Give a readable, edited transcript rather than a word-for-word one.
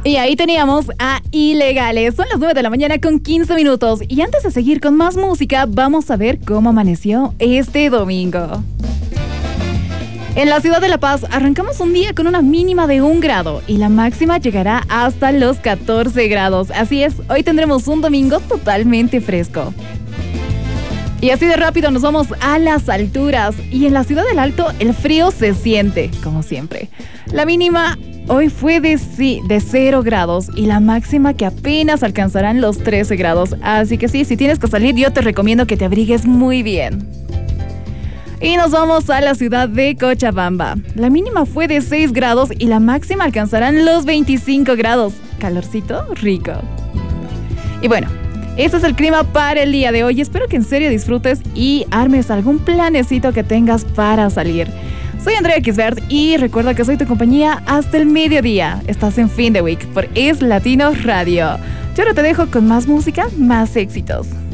Y ahí teníamos a Ilegales. Son las 9 de la mañana con 15 minutos. Y antes de seguir con más música, vamos a ver cómo amaneció este domingo. En la ciudad de La Paz arrancamos un día con una mínima de 1 grado y la máxima llegará hasta los 14 grados. Así es, hoy tendremos un domingo totalmente fresco. Y así de rápido nos vamos a las alturas. Y en la ciudad del Alto el frío se siente, como siempre. La mínima hoy fue de 0 grados y la máxima que apenas alcanzarán los 13 grados. Así que sí, si tienes que salir, yo te recomiendo que te abrigues muy bien. Y nos vamos a la ciudad de Cochabamba. La mínima fue de 6 grados y la máxima alcanzarán los 25 grados. Calorcito rico. Y bueno, este es el clima para el día de hoy. Espero que en serio disfrutes y armes algún planecito que tengas para salir. Soy Andrea Kisbert y recuerda que soy tu compañía hasta el mediodía. Estás en Fin de Week por Es Latino Radio. Yo ahora te dejo con más música, más éxitos.